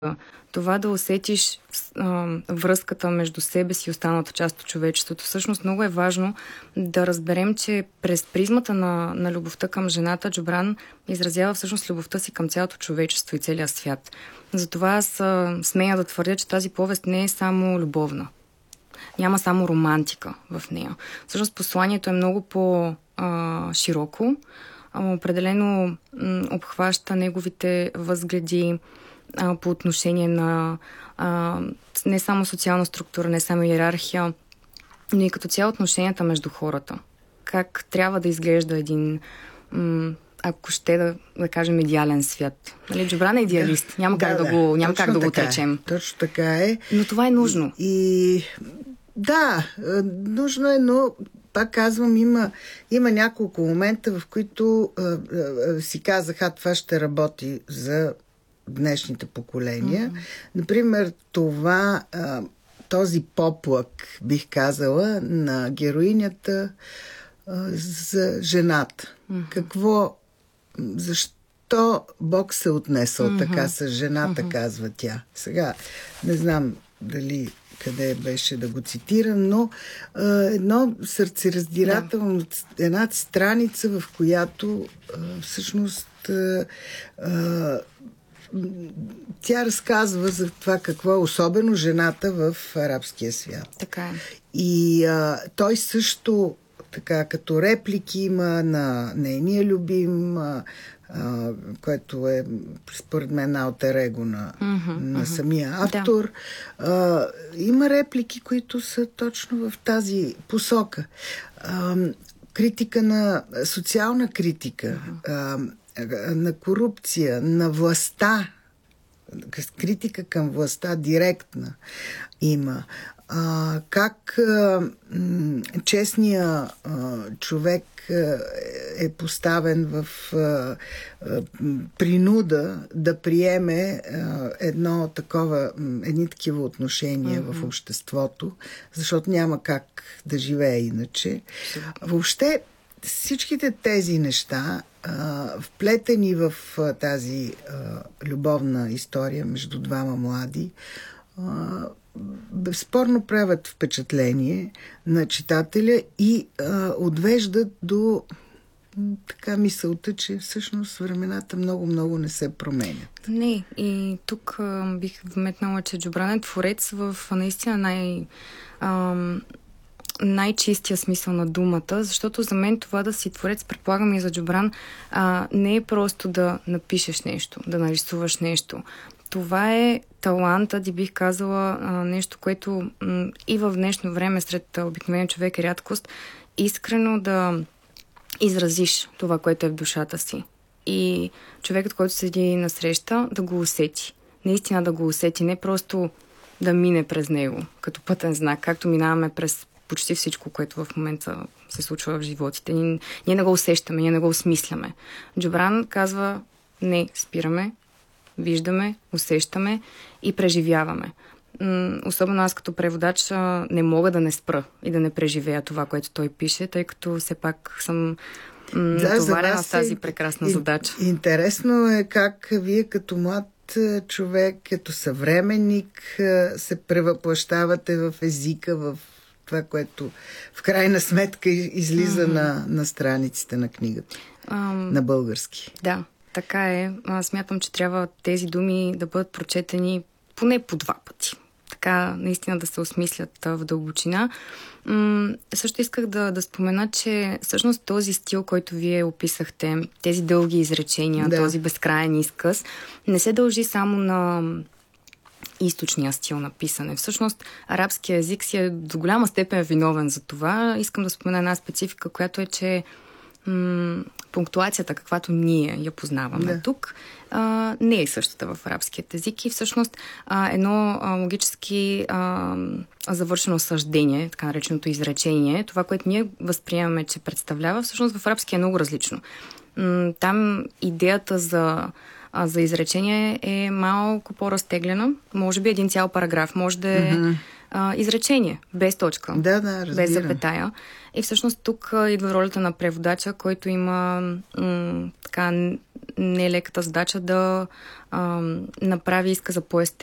Това да усетиш връзката между себе си и останалата част от човечеството. Всъщност много е важно да разберем, че през призмата на любовта към жената Джобран изразява всъщност любовта си към цялото човечество и целия свят. Затова аз смея да твърдя, че тази повест не е само любовна. Няма само романтика в нея. Всъщност посланието е много по-широко. Определено обхваща неговите възгледи по отношение на не само социална структура, не само иерархия, но и като цяло отношенията между хората. Как трябва да изглежда един, ако ще да кажем, идеален свят. Нали, Джобран е идеалист. Няма как да го отречем. Точно така е. Но това е нужно. Да, нужно е, но пак казвам, има няколко момента, в които си казах, това ще работи за днешните поколения. Например, този поплък, бих казала, на героинята за жената. Защо Бог се отнесъл така с жената, казва тя. Сега, не знам дали къде беше да го цитирам, но едно сърцераздирателно, една страница, в която всъщност тя разказва за това какво е особено жената в арабския свят. Така е. И той също така като реплики има на нейния любим, което е според мен алтер его на самия автор. Да. Има реплики, които са точно в тази посока. Социална критика, на корупция, на властта, критика към властта директна има. Как честният човек е поставен в принуда да приеме едни такива отношения в обществото, защото няма как да живее иначе. Въобще всичките тези неща, вплетени в тази любовна история между двама млади, безспорно правят впечатление на читателя и отвеждат до така мисълта, че всъщност времената много не се променят. Не, и тук бих вметнала, че Джобран е творец в наистина най-чистия смисъл на думата, защото за мен това да си творец, предполагам и за Джобран, не е просто да напишеш нещо, да нарисуваш нещо. Това е талантът, и бих казала нещо, което и в днешно време сред обикновен човек е рядкост, искрено да изразиш това, което е в душата си. И човекът, който седи на среща, да го усети. Наистина да го усети, не просто да мине през него, като пътен знак, както минаваме през почти всичко, което в момента се случва в животите. Ние не го усещаме, ние не го осмисляме. Джобран казва, не, спираме, виждаме, усещаме и преживяваме. Особено аз като преводач не мога да не спра и да не преживея това, което той пише, тъй като все пак съм натоварена с тази прекрасна задача. Интересно е как вие като млад човек, като съвременник се превъплъщавате в езика, в това, което в крайна сметка излиза на страниците на книгата. На български. Да, така е. Смятам, че трябва тези думи да бъдат прочетени поне по 2 пъти. Така наистина да се осмислят в дълбочина. Също исках да спомена, че всъщност този стил, който вие описахте, тези дълги изречения, този безкрайен изказ, не се дължи само на източния стил на писане. Всъщност, арабския език си е до голяма степен виновен за това. Искам да спомена една специфика, която е, че пунктуацията, каквато ние я познаваме тук, не е същата в арабският език и всъщност едно логически завършено съждение, така нареченото изречение, това, което ние възприемаме, че представлява, всъщност в арабския е много различно. Там идеята за изречение е малко по-разтеглена. Може би един цял параграф, може да е изречение, без точка, без запетая. И всъщност тук идва ролята на преводача, който има така нелеката задача да направи иска за